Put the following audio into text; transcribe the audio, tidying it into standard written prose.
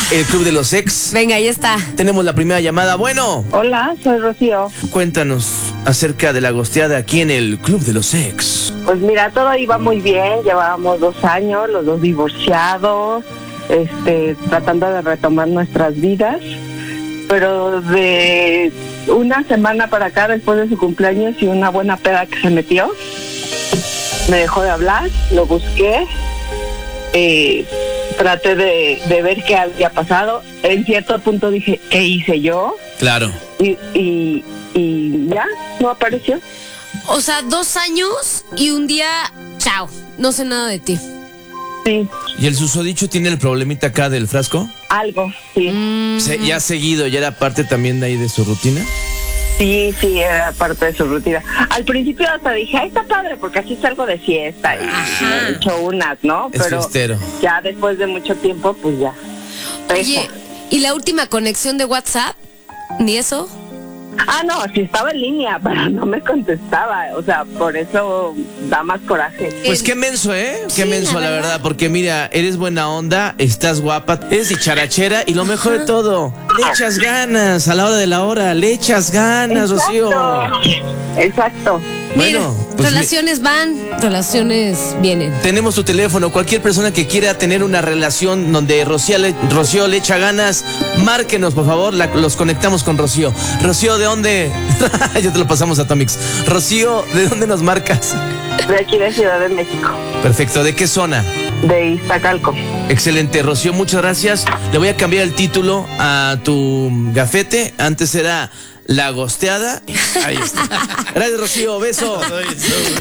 el Club de los Ex. Venga, ahí está. Tenemos la primera llamada. Bueno, Hola, soy Rocío. cuéntanos acerca de la gosteada aquí en el Club de los Ex. Pues mira, todo iba muy bien, llevábamos 2 años, los dos divorciados, tratando de retomar nuestras vidas, pero de una semana para acá, después de su cumpleaños y una buena peda que se metió, me dejó de hablar, lo busqué, traté de ver qué había pasado. En cierto punto dije, ¿qué hice yo? Claro. Y ya, no apareció. O sea, 2 años y un día, chao, no sé nada de ti. Sí, ¿Y el susodicho tiene el problemita acá del frasco? algo, sí. ¿Ya ha seguido? ¿Ya era parte también de ahí de su rutina? Sí, era parte de su rutina. Al principio hasta dije, ay, está padre, porque así salgo de fiesta y he hecho unas, ¿no? Es fiestero. Ya después de mucho tiempo, pues ya. Oye, Eso. ¿y la última conexión de WhatsApp? ¿Ni eso? Ah, no, sí estaba en línea, pero no me contestaba. O sea, por eso da más coraje. Pues qué menso, ¿eh? Qué Sí, menso, la la verdad. verdad. Porque mira, eres buena onda, estás guapa, eres dicharachera y lo mejor de todo, le echas ganas a la hora de la hora, le echas ganas, Rocío. Exacto. Bueno, Mira, pues relaciones van, relaciones vienen. tenemos tu teléfono. Cualquier persona que quiera tener una relación donde Rocío le echa ganas, márquenos, por favor. Los conectamos con Rocío. Rocío, ¿de dónde? Ya te lo pasamos a Tomix. Rocío, ¿de dónde nos marcas? De aquí de Ciudad de México, Perfecto. ¿De qué zona? de Iztacalco. Excelente, Rocío, muchas gracias. Le voy a cambiar el título a tu gafete. Antes era La Gosteada. Ahí está. Gracias, Rocío. Beso.